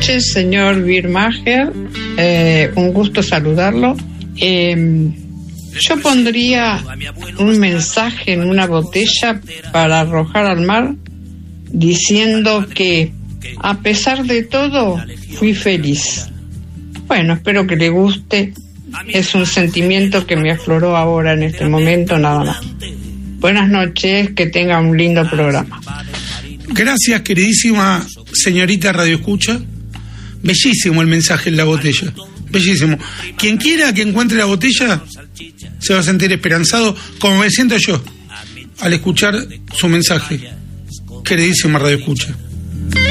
noches, señor Birmacher. Un gusto saludarlo. Yo pondría un mensaje en una botella para arrojar al mar diciendo que, a pesar de todo, fui feliz. Bueno, espero que le guste. Es un sentimiento que me afloró ahora en este momento, nada más. Buenas noches, que tenga un lindo programa. Gracias, queridísima señorita Radio Escucha. Bellísimo el mensaje en la botella. Bellísimo. Quien quiera que encuentre la botella se va a sentir esperanzado, como me siento yo al escuchar su mensaje. Queridísima Radio Escucha.